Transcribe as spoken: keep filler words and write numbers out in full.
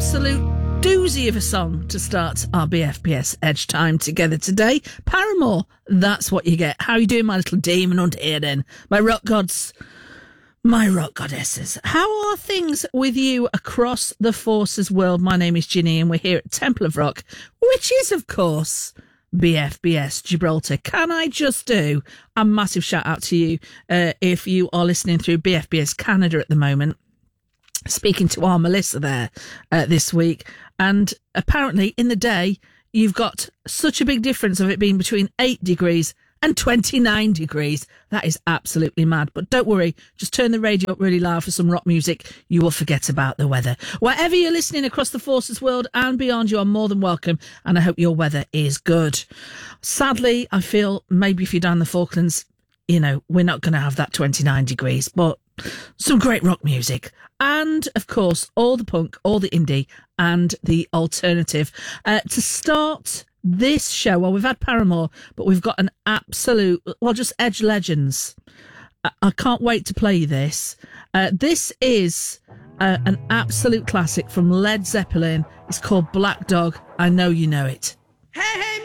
absolute doozy of a song to start our B F B S Edge time together today. Paramore, that's what you get. How are you doing, my little demon under here then? My rock gods, my rock goddesses. How are things with you across the Forces world? My name is Ginny and we're here at Temple of Rock, which is, of course, B F B S Gibraltar. Can I just do a massive shout out to you uh, if you are listening through B F B S Canada at the moment? Speaking to our Melissa there uh, this week, and apparently in the day you've got such a big difference of it being between eight degrees and twenty-nine degrees. That is absolutely mad. But don't worry, just turn the radio up really loud for some rock music. You will forget about the weather. Wherever you're listening across the Forces world and beyond, you are more than welcome, and I hope your weather is good. Sadly, I feel maybe if you're down the Falklands, you know, we're not going to have that twenty-nine degrees, but some great rock music. And, of course, all the punk, all the indie, and the alternative. Uh, to start this show, well, we've had Paramore, but we've got an absolute, well, just Edge legends. I, I can't wait to play this. Uh, this is uh, an absolute classic from Led Zeppelin. It's called Black Dog. I know you know it. Hey, hey!